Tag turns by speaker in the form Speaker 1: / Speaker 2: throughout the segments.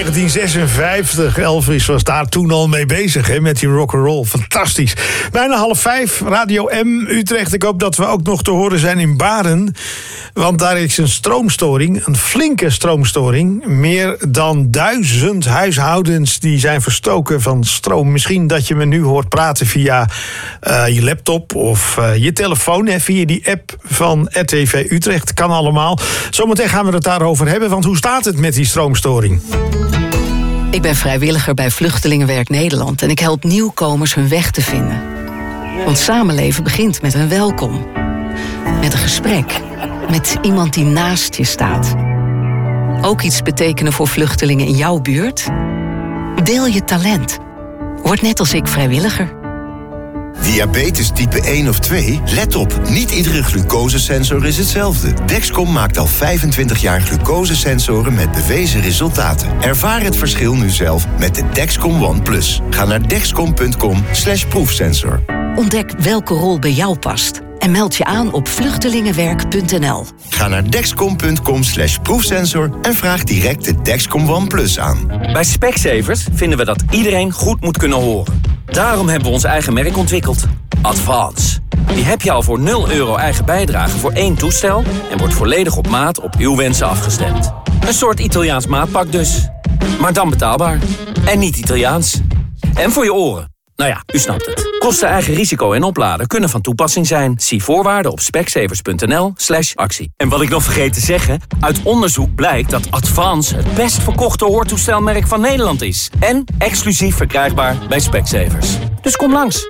Speaker 1: 1956. Elvis was daar toen al mee bezig, hè, met die rock'n'roll. Fantastisch. Bijna 4:30, Radio M Utrecht. Ik hoop dat we ook nog te horen zijn in Baren. Want daar is een stroomstoring, een flinke stroomstoring. Meer dan 1000 huishoudens die zijn verstoken van stroom. Misschien dat je me nu hoort praten via je laptop of je telefoon. Hè, via die app van RTV Utrecht. Kan allemaal. Zometeen gaan we het daarover hebben. Want hoe staat het met die stroomstoring?
Speaker 2: Ik ben vrijwilliger bij Vluchtelingenwerk Nederland en ik help nieuwkomers hun weg te vinden. Want samenleven begint met een welkom. Met een gesprek. Met iemand die naast je staat. Ook iets betekenen voor vluchtelingen in jouw buurt? Deel je talent. Word net als ik vrijwilliger.
Speaker 3: Diabetes type 1 of 2? Let op, niet iedere glucosesensor is hetzelfde. Dexcom maakt al 25 jaar glucosesensoren met bewezen resultaten. Ervaar het verschil nu zelf met de Dexcom One Plus. Ga naar dexcom.com/proefsensor.
Speaker 2: Ontdek welke rol bij jou past. En meld je aan op vluchtelingenwerk.nl.
Speaker 3: Ga naar dexcom.com/proefsensor en vraag direct de Dexcom One Plus aan.
Speaker 4: Bij Specsavers vinden we dat iedereen goed moet kunnen horen. Daarom hebben we ons eigen merk ontwikkeld. Advance. Die heb je al voor €0 eigen bijdrage voor 1 toestel... en wordt volledig op maat op uw wensen afgestemd. Een soort Italiaans maatpak dus. Maar dan betaalbaar. En niet Italiaans. En voor je oren. Nou ja, u snapt het. Kosten, eigen risico en opladen kunnen van toepassing zijn. Zie voorwaarden op specsavers.nl/actie. En wat ik nog vergeet te zeggen... uit onderzoek blijkt dat Advance het best verkochte hoortoestelmerk van Nederland is. En exclusief verkrijgbaar bij Specsavers. Dus kom langs.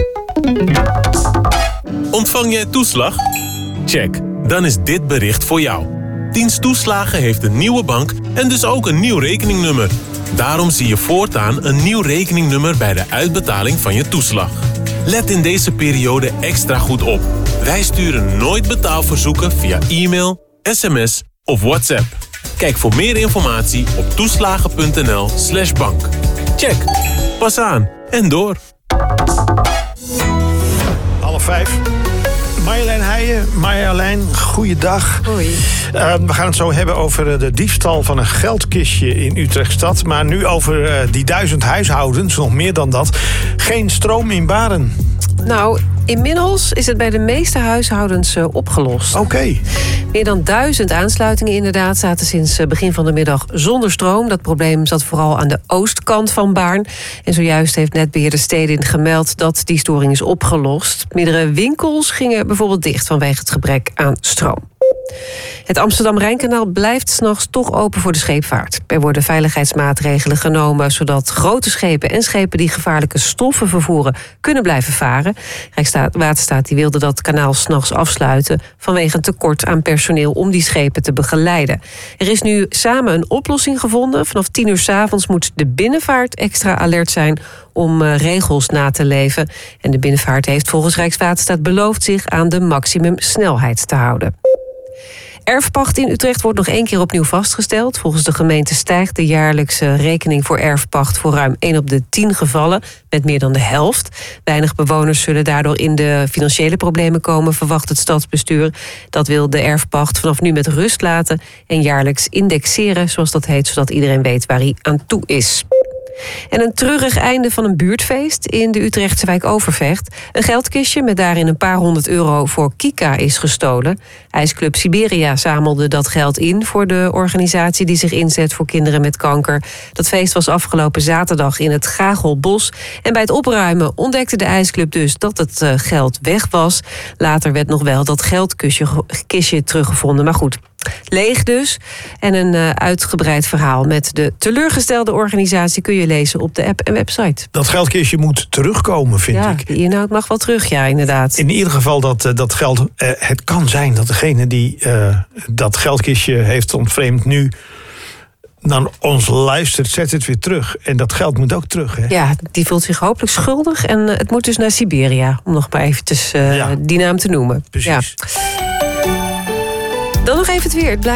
Speaker 5: Ontvang jij toeslag? Check. Dan is dit bericht voor jou. Dienst Toeslagen heeft een nieuwe bank en dus ook een nieuw rekeningnummer. Daarom zie je voortaan een nieuw rekeningnummer bij de uitbetaling van je toeslag. Let in deze periode extra goed op. Wij sturen nooit betaalverzoeken via e-mail, sms of WhatsApp. Kijk voor meer informatie op toeslagen.nl/bank. Check. Pas aan en door.
Speaker 1: 4:30. Marjolein Heijen. Marjolein, goeiedag.
Speaker 6: Hoi.
Speaker 1: We gaan het zo hebben over de diefstal van een geldkistje in Utrechtstad. Maar nu over die 1000 huishoudens, nog meer dan dat. Geen stroom in Baren.
Speaker 6: Nou, inmiddels is het bij de meeste huishoudens opgelost.
Speaker 1: Oké.
Speaker 6: Meer dan 1000 aansluitingen inderdaad zaten sinds begin van de middag zonder stroom. Dat probleem zat vooral aan de oostkant van Baarn. En zojuist heeft netbeheerder Stedin gemeld dat die storing is opgelost. Meerdere winkels gingen bijvoorbeeld dicht vanwege het gebrek aan stroom. Het Amsterdam-Rijnkanaal blijft 's nachts toch open voor de scheepvaart. Er worden veiligheidsmaatregelen genomen zodat grote schepen en schepen die gevaarlijke stoffen vervoeren kunnen blijven varen. Rijkswaterstaat die wilde dat kanaal 's nachts afsluiten vanwege een tekort aan personeel om die schepen te begeleiden. Er is nu samen een oplossing gevonden. Vanaf 10:00 's avonds moet de binnenvaart extra alert zijn om regels na te leven. En de binnenvaart heeft volgens Rijkswaterstaat beloofd zich aan de maximumsnelheid te houden. Erfpacht in Utrecht wordt nog 1 keer opnieuw vastgesteld. Volgens de gemeente stijgt de jaarlijkse rekening voor erfpacht voor ruim 1 op de 10 gevallen, met meer dan de helft. Weinig bewoners zullen daardoor in de financiële problemen komen, verwacht het stadsbestuur. Dat wil de erfpacht vanaf nu met rust laten en jaarlijks indexeren, zoals dat heet, zodat iedereen weet waar hij aan toe is. En een treurig einde van een buurtfeest in de Utrechtse wijk Overvecht. Een geldkistje met daarin een paar €100 voor Kika is gestolen. IJsclub Siberia zamelde dat geld in voor de organisatie die zich inzet voor kinderen met kanker. Dat feest was afgelopen zaterdag in het Gagelbos. En bij het opruimen ontdekte de IJsclub dus dat het geld weg was. Later werd nog wel dat geldkistje teruggevonden. Maar goed, leeg dus. En een uitgebreid verhaal met de teleurgestelde organisatie kun je lezen op de app en website.
Speaker 1: Dat geldkistje moet terugkomen, vind ik.
Speaker 6: De inhoud mag wel terug, ja, inderdaad.
Speaker 1: In ieder geval dat geld... het kan zijn dat degene die dat geldkistje heeft ontvreemd nu naar ons luistert, zet het weer terug. En dat geld moet ook terug, hè?
Speaker 6: Ja, die voelt zich hopelijk schuldig. En het moet dus naar Siberia, om nog maar eventjes die naam te noemen.
Speaker 1: Precies.
Speaker 6: Ja. Dan nog even het weer. Het blijft